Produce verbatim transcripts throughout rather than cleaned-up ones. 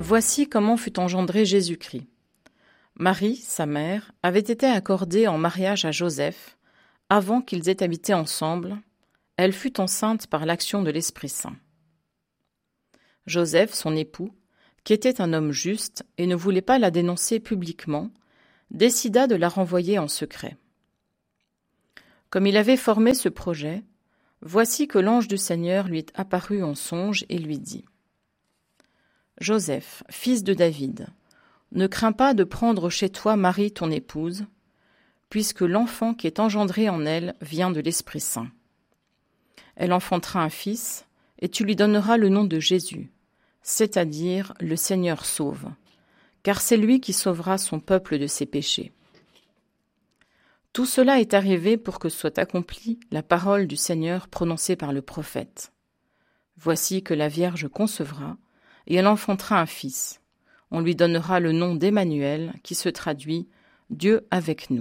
Voici comment fut engendré Jésus-Christ. Marie, sa mère, avait été accordée en mariage à Joseph avant qu'ils aient habité ensemble. Elle fut enceinte par l'action de l'Esprit Saint. Joseph, son époux, qui était un homme juste et ne voulait pas la dénoncer publiquement, décida de la renvoyer en secret. Comme il avait formé ce projet, voici que l'ange du Seigneur lui est apparu en songe et lui dit : « Joseph, fils de David, ne crains pas de prendre chez toi Marie ton épouse, puisque l'enfant qui est engendré en elle vient de l'Esprit Saint. Elle enfantera un fils, et tu lui donneras le nom de Jésus, c'est-à-dire le Seigneur sauve, car c'est lui qui sauvera son peuple de ses péchés. Tout cela est arrivé pour que soit accomplie la parole du Seigneur prononcée par le prophète. Voici que la Vierge concevra, et elle enfantera un fils. On lui donnera le nom d'Emmanuel, qui se traduit « Dieu avec nous ».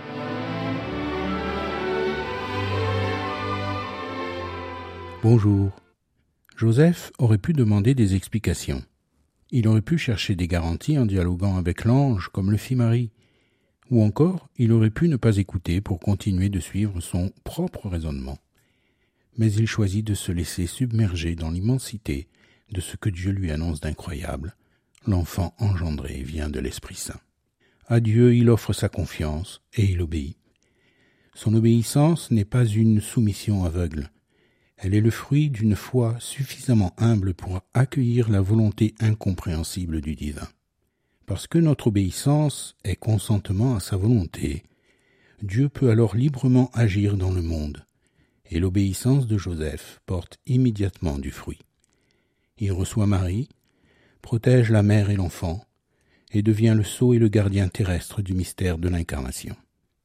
Bonjour. Joseph aurait pu demander des explications. Il aurait pu chercher des garanties en dialoguant avec l'ange, comme le fit Marie. Ou encore, il aurait pu ne pas écouter pour continuer de suivre son propre raisonnement. Mais il choisit de se laisser submerger dans l'immensité de ce que Dieu lui annonce d'incroyable. L'enfant engendré vient de l'Esprit Saint. À Dieu, il offre sa confiance et il obéit. Son obéissance n'est pas une soumission aveugle. Elle est le fruit d'une foi suffisamment humble pour accueillir la volonté incompréhensible du divin. Parce que notre obéissance est consentement à sa volonté, Dieu peut alors librement agir dans le monde, et l'obéissance de Joseph porte immédiatement du fruit. Il reçoit Marie, protège la mère et l'enfant, et devient le sceau et le gardien terrestre du mystère de l'incarnation.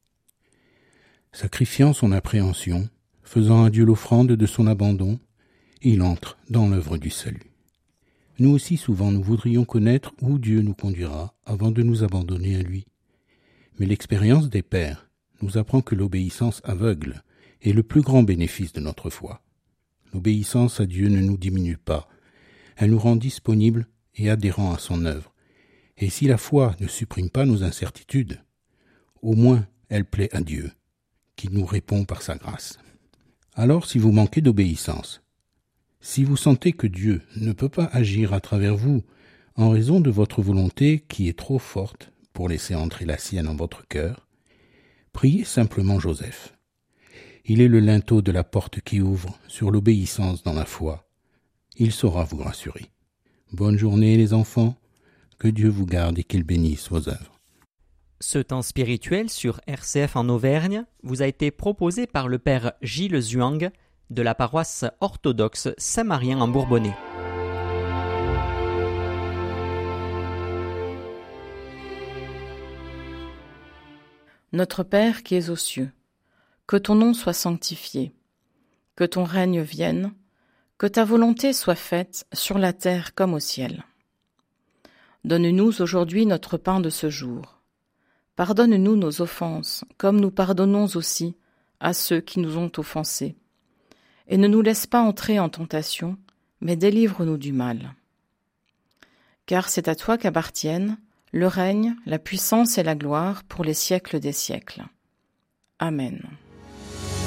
Sacrifiant son appréhension, faisant à Dieu l'offrande de son abandon, il entre dans l'œuvre du salut. Nous aussi souvent nous voudrions connaître où Dieu nous conduira avant de nous abandonner à lui. Mais l'expérience des pères nous apprend que l'obéissance aveugle est le plus grand bénéfice de notre foi. L'obéissance à Dieu ne nous diminue pas, elle nous rend disponibles et adhérents à son œuvre. Et si la foi ne supprime pas nos incertitudes, au moins elle plaît à Dieu, qui nous répond par sa grâce. Alors si vous manquez d'obéissance, si vous sentez que Dieu ne peut pas agir à travers vous en raison de votre volonté qui est trop forte pour laisser entrer la sienne en votre cœur, priez simplement Joseph. Il est le linteau de la porte qui ouvre sur l'obéissance dans la foi. Il saura vous rassurer. Bonne journée les enfants, que Dieu vous garde et qu'il bénisse vos œuvres. Ce temps spirituel sur R C F en Auvergne vous a été proposé par le père Gilles Zuang de la paroisse orthodoxe Saint-Marien en Bourbonnais. Notre Père qui es aux cieux, que ton nom soit sanctifié, que ton règne vienne, que ta volonté soit faite sur la terre comme au ciel. Donne-nous aujourd'hui notre pain de ce jour. Pardonne-nous nos offenses, comme nous pardonnons aussi à ceux qui nous ont offensés. Et ne nous laisse pas entrer en tentation, mais délivre-nous du mal. Car c'est à toi qu'appartiennent le règne, la puissance et la gloire pour les siècles des siècles. Amen.